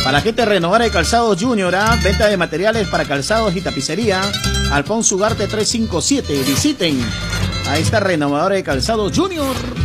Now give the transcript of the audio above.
Para la gente renovada de Calzados Junior, venta de materiales para calzados y tapicería. Alfonso Ugarte 357. Visiten a esta renovadora de Calzados Junior.